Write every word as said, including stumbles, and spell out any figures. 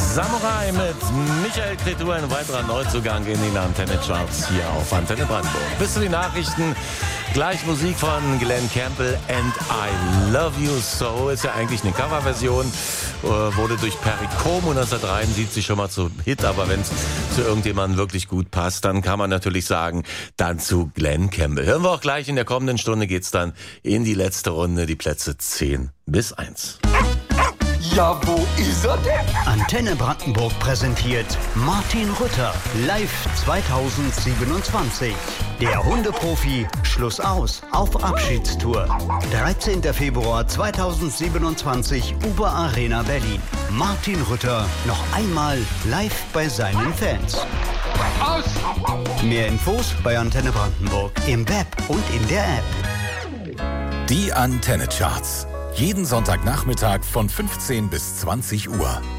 Samurai mit Michael Cretu, ein weiterer Neuzugang in den Antenne-Charts hier auf Antenne Brandenburg. Bis zu den Nachrichten, gleich Musik von Glenn Campbell, And I Love You So. Ist ja eigentlich eine Coverversion, wurde durch Perry Como neunzehnhundertdreiundsiebzig schon mal zu Hit, aber wenn es zu irgendjemandem wirklich gut passt, dann kann man natürlich sagen, dann zu Glenn Campbell. Hören wir auch gleich, in der kommenden Stunde geht's dann in die letzte Runde, die Plätze zehn bis eins. Ja, wo ist er denn? Antenne Brandenburg präsentiert Martin Rütter live zweitausendsiebenundzwanzig. Der Hundeprofi Schluss aus auf Abschiedstour. dreizehnter Februar zweitausendsiebenundzwanzig, Uber Arena Berlin. Martin Rütter noch einmal live bei seinen Fans. Aus! Mehr Infos bei Antenne Brandenburg im Web und in der App. Die Antenne Charts. Jeden Sonntagnachmittag von fünfzehn bis zwanzig Uhr.